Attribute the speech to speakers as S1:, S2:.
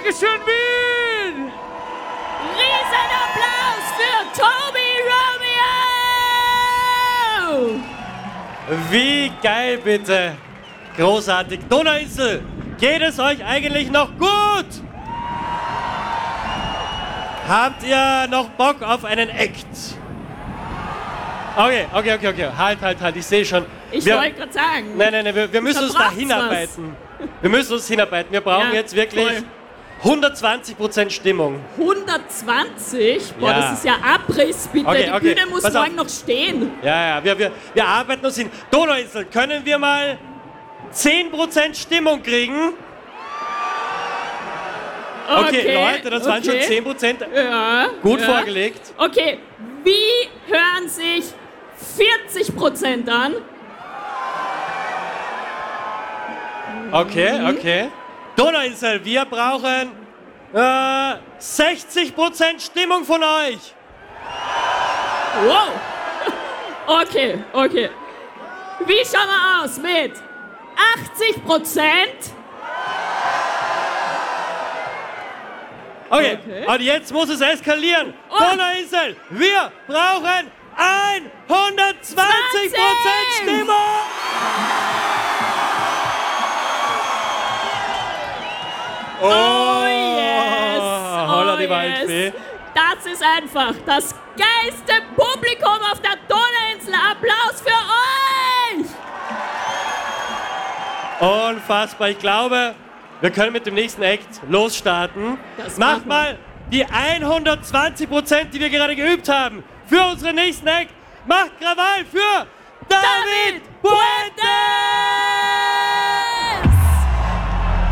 S1: Dankeschön, Wien!
S2: Riesenapplaus für Tobi Romeo!
S3: Wie geil bitte! Großartig. Donauinsel, geht es euch eigentlich noch gut? Habt ihr noch Bock auf einen Act? Okay. Halt. Ich sehe schon.
S2: Ich wollte gerade sagen.
S3: Nein, wir müssen uns da hinarbeiten. Wir müssen uns hinarbeiten. Wir brauchen jetzt wirklich 120% Stimmung.
S2: 120? Boah,
S3: Ja.
S2: das ist ja Abriss, bitte.
S3: Okay,
S2: Die Bühne muss
S3: pass auf.
S2: morgen noch stehen.
S3: Ja, wir arbeiten uns hin. Donauinsel, können wir mal 10% Stimmung kriegen? Okay, Leute, das waren schon 10%.
S2: Ja.
S3: Gut vorgelegt.
S2: Okay, wie hören sich 40% an?
S3: Okay. Donauinsel, wir brauchen 60% Stimmung von euch.
S2: Wow. Okay. Wie schauen wir aus mit 80%?
S3: Okay, und jetzt muss es eskalieren. Donauinsel, wir brauchen 120% Stimmung.
S2: Oh yes!
S3: Holla die Waldfee.
S2: Das ist einfach das geilste Publikum auf der Donauinsel. Applaus für euch!
S3: Unfassbar. Ich glaube, wir können mit dem nächsten Act losstarten. Macht mal die 120%, die wir gerade geübt haben, für unseren nächsten Act. Macht Krawall für David Puente!